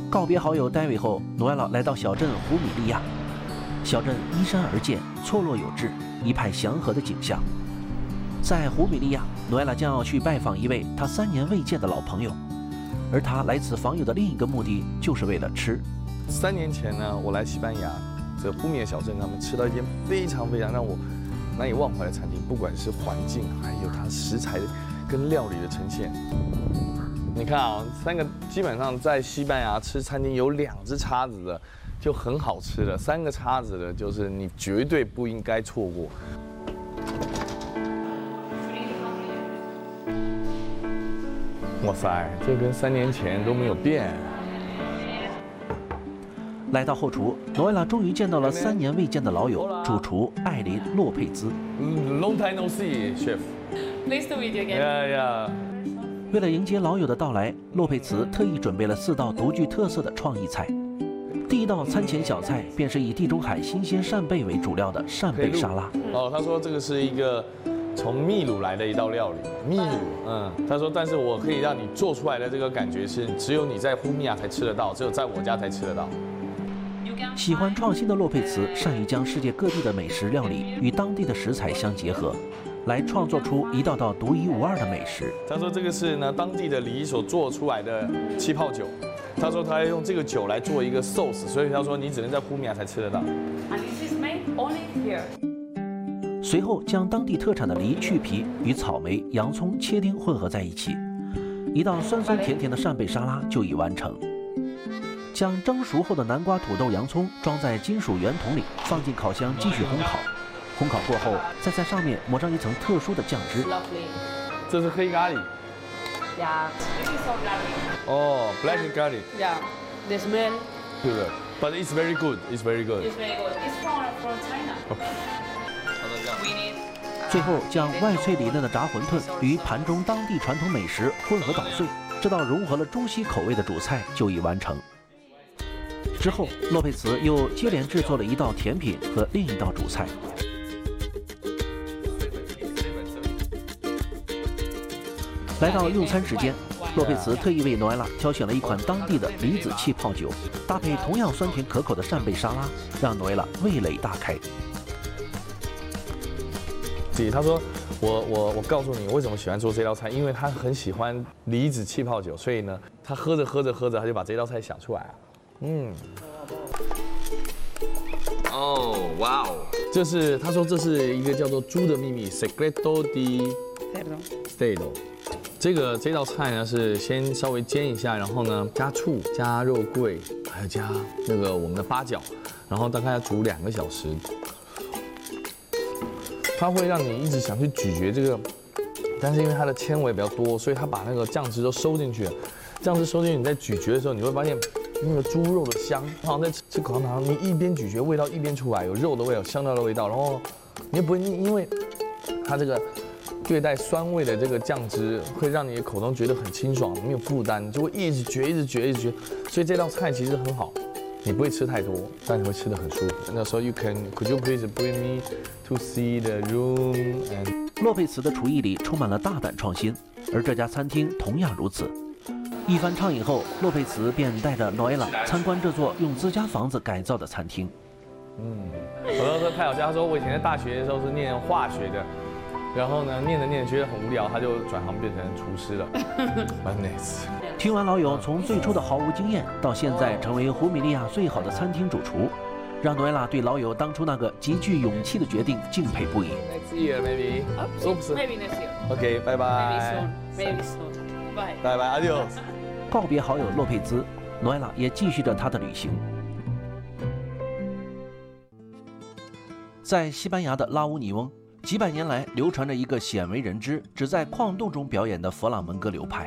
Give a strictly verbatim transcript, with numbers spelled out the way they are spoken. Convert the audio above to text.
告别好友戴维后，诺埃拉来到小镇胡米利亚。小镇依山而建，错落有致，一派祥和的景象。在胡米利亚，诺埃拉将要去拜访一位他三年未见的老朋友，而他来此访友的另一个目的就是为了吃。 三年前呢，我来西班牙这胡米的小镇，他们吃到一间非常非常让我难以忘怀的餐厅，不管是环境，还有它食材跟料理的呈现。你看啊，三个基本上在西班牙吃餐厅有两只叉子的就很好吃了，三个叉子的就是你绝对不应该错过。哇塞，这跟三年前都没有变。 来到后厨，诺埃拉终于见到了三年未见的老友，主厨艾琳·洛佩兹。 嗯 ，Long time no see, chef. Nice to meet you again. Yeah, yeah. 为了迎接老友的到来，洛佩茨特意准备了四道独具特色的创意菜。第一道餐前小菜便是以地中海新鲜扇贝为主料的扇贝沙拉。 哦，他说这个是一个从秘鲁来的一道料理。秘鲁，嗯，他说，但是我可以让你做出来的这个感觉是只有你在胡米亚才吃得到，只有在我家才吃得到。 喜欢创新的洛佩茨善于将世界各地的美食料理与当地的食材相结合，来创作出一道道独一无二的美食。 他说这个是呢当地的梨所做出来的气泡酒。他说他要用这个酒来做一个 sauce， 所以他说你只能在胡米亚才吃得到。 And this is made only here. 随后将当地特产的梨去皮与草莓、洋葱切丁混合在一起，一道酸酸甜甜的扇贝沙拉就已完成。将蒸熟后的南瓜、土豆、洋葱装在金属圆筒里，放进烤箱继续烘烤。烘烤过后，再在上面抹上一层特殊的酱汁。 这是黑咖喱。 Yeah. This is so lovely. 哦 ，black garlic. Yeah. The smell. Good, but it's very good. It's very good. It's very good. It's from from China. We need. 最后将外脆里嫩的炸馄饨与盘中当地传统美食混合捣碎，这道融合了中西口味的主菜就已完成。之后，洛佩茨又接连制作了一道甜品和另一道主菜。来到用餐时间，洛佩茨特意为诺埃拉挑选了一款当地的梨子气泡酒，搭配同样酸甜可口的扇贝沙拉，让诺埃拉味蕾大开。 他说我我我告诉你，我为什么喜欢做这道菜，因为他很喜欢梨子气泡酒，所以呢，他喝着喝着喝着，他就把这道菜想出来了。嗯。哦，哇哦！这是他说这是一个叫做猪的秘密 ，Secreto de Cerdo。这个这道菜呢是先稍微煎一下，然后呢加醋、加肉桂，还有加那个我们的八角，然后大概要煮两个小时。它会让你一直想去咀嚼这个，但是因为它的纤维比较多，所以它把那个酱汁都收进去了。酱汁收进去，你在咀嚼的时候，你会发现那个猪肉的香，好像在吃吃口香糖，你一边咀嚼，味道一边出来，有肉的味道、香料的味道，然后你也不会腻，因为它这个略带酸味的这个酱汁会让你的口中觉得很清爽，没有负担，你就会一直嚼、一直嚼、一直嚼。所以这道菜其实很好。你不会吃太多，但你会吃得很舒服。那时候 you can could you please bring me to see the room and 洛佩茨的厨艺里充满了大胆创新，而这家餐厅同样如此。一番畅饮后，洛佩茨便带着诺埃拉参观这座用自家房子改造的餐厅。 嗯，我那时候太好笑，他说我以前在大学的时候是念化学的，然后呢念着念着觉得很无聊，他就转行变成厨师了。很 nice。 听完老友从最初的毫无经验，到现在成为胡米利亚最好的餐厅主厨，让诺埃拉对老友当初那个极具勇气的决定敬佩不已。 Next year maybe. Oops. Maybe next year. Okay, bye bye. Maybe soon. Maybe soon. Bye. Bye bye. Adios. 告别好友洛佩兹，诺埃拉也继续着他的旅行。在西班牙的拉乌尼翁，几百年来流传着一个鲜为人知、只在矿洞中表演的佛朗门戈流派。